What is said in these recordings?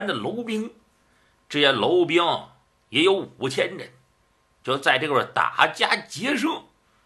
的楼兵，这些楼兵也有5000人，就在这块打家劫舍，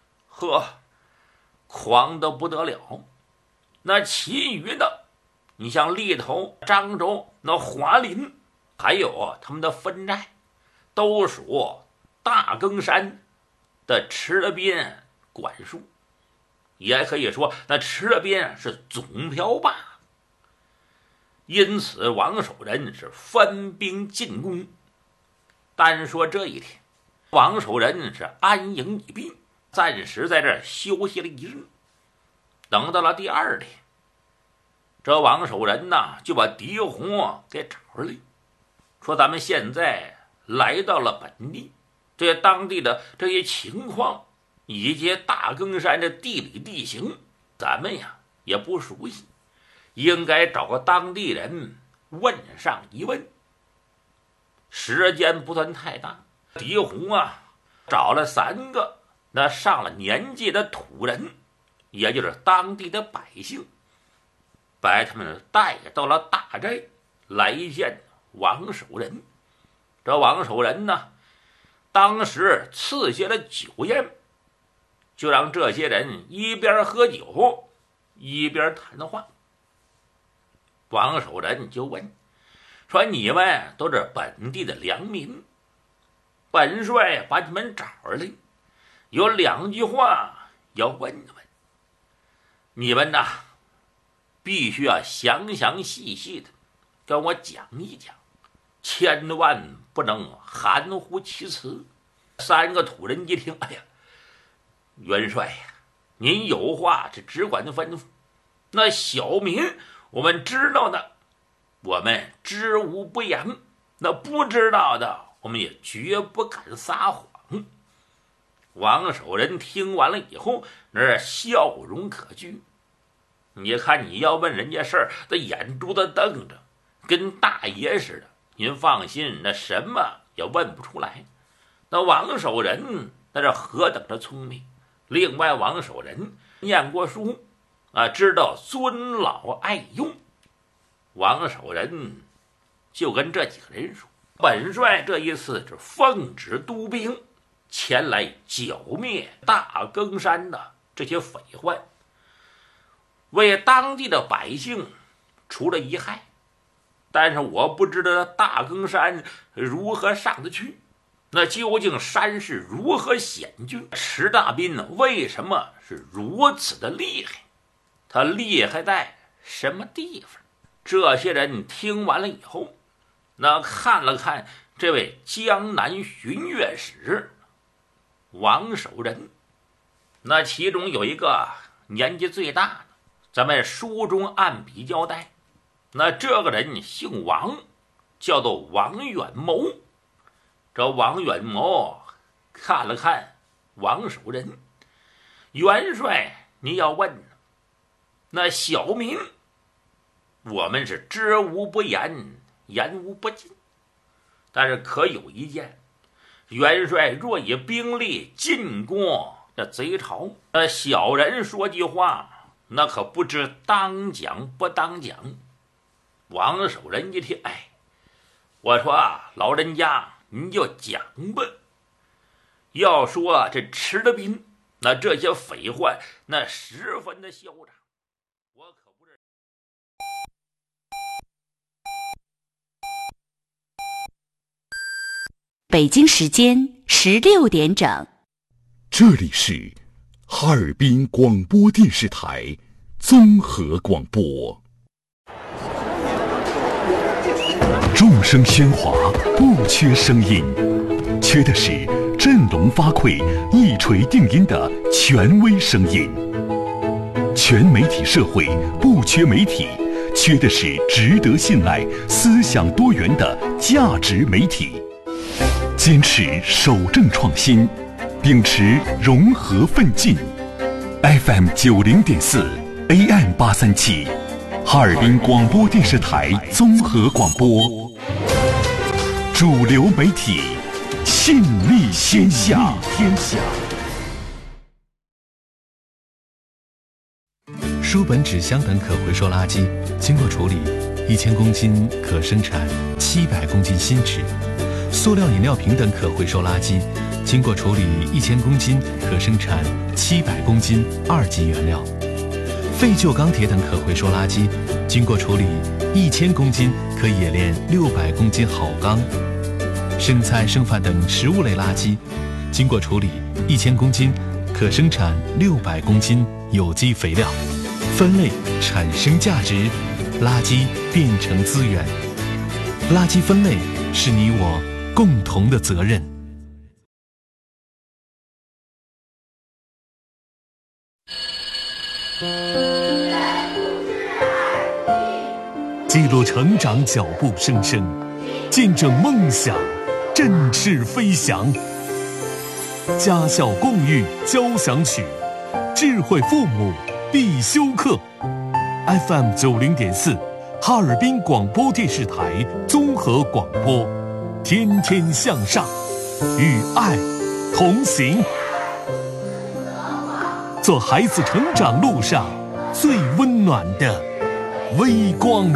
狂得不得了。那其余的，你像利头、漳州、那华林，还有他们的分寨，都属大更山的池德斌管束，也可以说那池德斌是总瓢把。因此王守仁是分兵进攻。单说这一天，王守仁是安营已毕，暂时在这儿休息了一日。等到了第2天，这王守仁呢就把狄洪给找来，说咱们现在来到了本地，这当地的这些情况以及大更山的地理地形，咱们呀也不熟悉，应该找个当地人问上一问。时间不算太大，狄洪啊找了3个那上了年纪的土人，也就是当地的百姓，把他们带到了大寨来见王守仁。这王守仁呢，当时赐下了酒宴，就让这些人一边喝酒一边谈话。王守仁就问说：“你们都是本地的良民，本帅把你们找来，有2句话要问你们。你们呐，必须要详详细细的跟我讲一讲，千万不能含糊其辞。”3个土人一听，哎呀，元帅呀，您有话是只管吩咐，那小民我们知道的，我们知无不言，那不知道的，我们也绝不敢撒谎。王守仁听完了以后，那是笑容可掬。你看你要问人家事儿，那眼珠子瞪着，跟大爷似的。您放心，那什么也问不出来。那王守仁那是何等的聪明。另外王守仁念过书啊，知道尊老爱幼。王守仁就跟这几个人说，本帅这一次是奉旨督兵前来剿灭大更山的这些匪患，为当地的百姓除了一害。但是我不知道大更山如何上得去，那究竟山势如何险峻，池大斌为什么是如此的厉害，他厉害在什么地方？这些人听完了以后，那看了看这位江南巡阅使王守仁，那其中有一个年纪最大的，咱们书中按笔交代，那这个人姓王，叫做王远谋。这王远谋看了看王守仁，元帅您要问，那小民我们是知无不言，言无不尽，但是可有一件，元帅若以兵力进攻这贼巢，小人说句话，那可不知当讲不当讲。王守仁一听，哎，我说老人家您就讲吧。要说这池德斌，那这些匪患那十分的嚣张，我可不是。 北京时间16点整， 这里是哈尔滨广播电视台综合广播。众声喧哗，不缺声音，缺的是振聋发聩、一锤定音的权威声音。全媒体社会不缺媒体，缺的是值得信赖、思想多元的价值媒体。坚持守正创新，秉持融合奋进。FM 90.4 AM 837，哈尔滨广播电视台综合广播，主流媒体，信力天下。 书本、纸箱等可回收垃圾经过处理， 1000公斤可生产700公斤新纸。塑料饮料瓶等可回收垃圾，经过处理1000公斤可生产700公斤2级原料。废旧钢铁等可回收垃圾，经过处理1000公斤可冶炼600公斤好钢。生菜剩饭等食物类垃圾，经过处理1000公斤可生产600公斤有机肥料。分类产生价值，垃圾变成资源。垃圾分类是你我共同的责任。记录成长脚步声声，见证梦想振翅飞翔。家校共育交响曲，智慧父母必修课。FM 90.4，哈尔滨广播电视台综合广播，天天向上，与爱同行，做孩子成长路上最温暖的微光。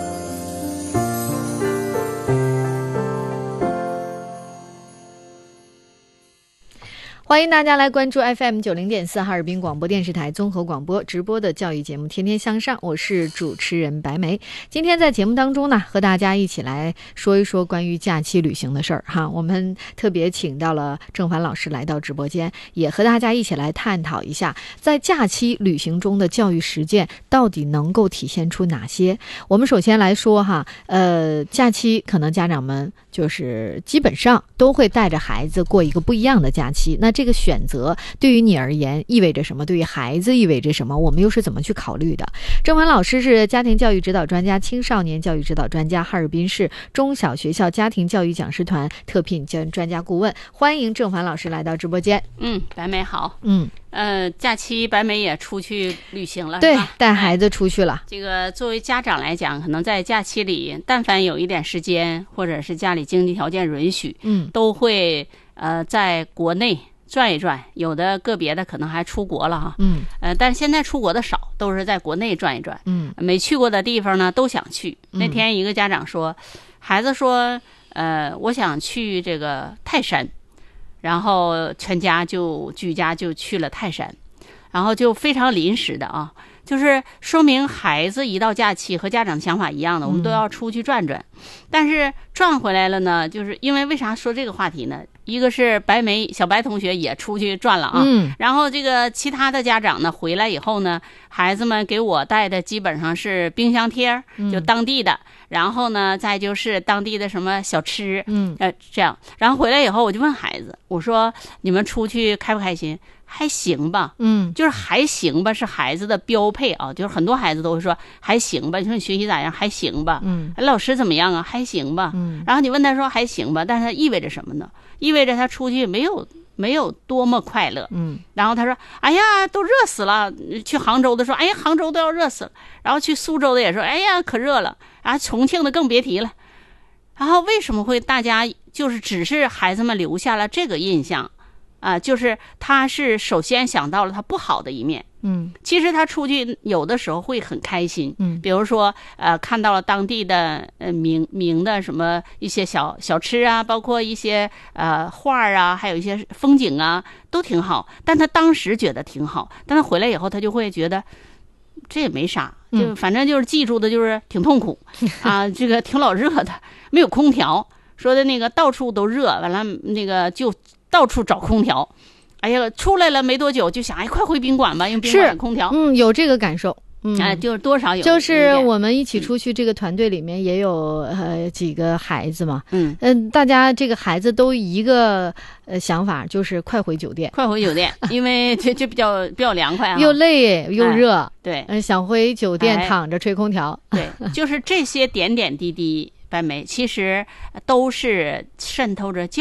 欢迎大家来关注 FM 90.4哈尔滨广播电视台综合广播直播的教育节目《天天向上》，我是主持人白梅。今天在节目当中呢，和大家一起来说一说关于假期旅行的事儿哈。我们特别请到了郑凡老师来到直播间，也和大家一起来探讨一下，在假期旅行中的教育实践到底能够体现出哪些。我们首先来说哈，假期可能家长们就是基本上都会带着孩子过一个不一样的假期，那这个选择对于你而言意味着什么？对于孩子意味着什么？我们又是怎么去考虑的？郑凡老师是家庭教育指导专家、青少年教育指导专家，哈尔滨市中小学校家庭教育讲师团特聘专家顾问。欢迎郑凡老师来到直播间。 白梅好。假期白梅也出去旅行了， 对，带孩子出去了。 这个作为家长来讲，可能在假期里，但凡有一点时间，或者是家里经济条件允许，都会在国内转一转，有的个别的可能还出国了哈，但是现在出国的少，都是在国内转一转，没去过的地方呢都想去。那天一个家长说，孩子说，我想去这个泰山，然后全家就举家就去了泰山，然后就非常临时的啊，就是说明孩子一到假期和家长的想法一样的，我们都要出去转转。但是转回来了呢，就是因为为啥说这个话题呢？一个是白梅小白同学也出去转了啊，然后这个其他的家长呢回来以后呢，孩子们给我带的基本上是冰箱贴，就当地的，然后呢再就是当地的什么小吃，这样，然后回来以后我就问孩子，我说你们出去开不开心？还行吧，就是还行吧，是孩子的标配啊，就是很多孩子都会说还行吧。你说你学习咋样？还行吧。老师怎么样啊？还行吧。然后你问他说还行吧，但是它意味着什么呢？意味着他出去没有多么快乐。然后他说，哎呀，都热死了。去杭州的说，哎呀，杭州都要热死了。然后去苏州的也说，哎呀，可热了。然后重庆的更别提了。然后为什么会大家就是只是孩子们留下了这个印象？就是他是首先想到了他不好的一面，其实他出去有的时候会很开心，比如说看到了当地的名的什么一些小吃啊，包括一些画啊，还有一些风景啊，都挺好。但他当时觉得挺好，但他回来以后他就会觉得这也没啥，就反正就是记住的就是挺痛苦啊，这个挺老热的，没有空调，说的那个到处都热，完了那个就到处找空调，哎呀，出来了没多久就想，哎，快回宾馆吧，因为宾馆有空调。 有这个感受。 就是多少有， 就是我们一起出去这个团队里面也有几个孩子嘛，大家这个孩子都一个想法，就是快回酒店，因为这比较凉快啊， 又累又热， 对， 想回酒店躺着吹空调， 对，就是这些点点滴滴，白梅其实都是渗透着教育。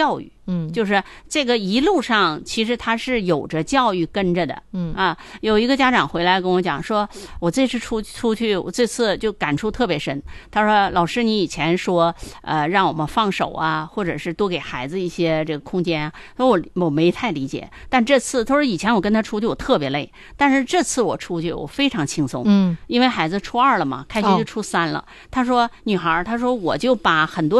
就是这个一路上其实他是有着教育跟着的。有一个家长回来跟我讲说，我这次出去，我这次就感触特别深。他说，老师你以前说让我们放手啊，或者是多给孩子一些这个空间啊，他说我没太理解，但这次他说以前我跟他出去我特别累，但是这次我出去我非常轻松。因为孩子初2了嘛，开学就初3了。他说女孩，他说我就把很多